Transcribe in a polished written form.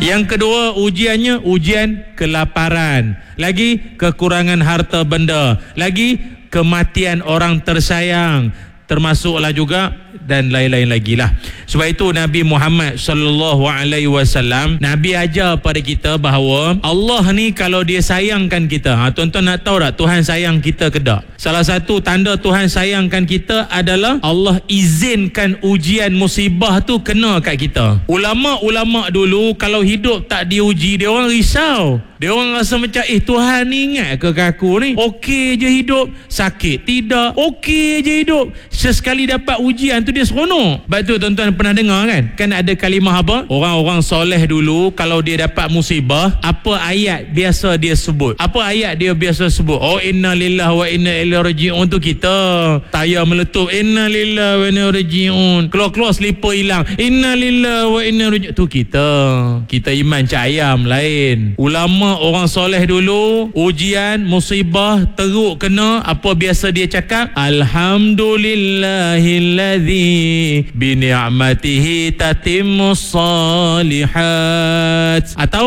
Yang kedua ujiannya ujian kelaparan, lagi kekurangan harta benda, lagi kematian orang tersayang, termasuklah juga dan lain-lain lagi lah. Sebab itu Nabi Muhammad sallallahu alaihi wasallam, Nabi ajar pada kita bahawa Allah ni kalau dia sayangkan kita, tuan-tuan nak tahu tak Tuhan sayang kita ke tak? Salah satu tanda Tuhan sayangkan kita adalah Allah izinkan ujian musibah tu kena kat kita. Ulama-ulama dulu kalau hidup tak diuji, dia orang risau. Dia orang rasa macam Tuhan ni ingat ke aku ni? Okey je hidup, sakit tidak, okey je hidup. Sesekali dapat ujian tu dia seronok. Sebab tu tuan-tuan pernah dengar kan ada kalimah apa? Orang-orang soleh dulu kalau dia dapat musibah, apa ayat biasa dia sebut? Apa ayat dia biasa sebut? Oh, inna lillahi wa inna ilaihi raji'un tu kita. Tayar meletup, inna lillahi wa inna ilaihi raji'un. Keluar-keluar selipar hilang, inna lillahi wa inna ilaihi raji'un. Tu kita. Kita iman cak ayam lain. Ulama orang soleh dulu, ujian musibah teruk kena, apa biasa dia cakap? Alhamdulillahilladzi bi ni'matihi tatimmus salihat. Atau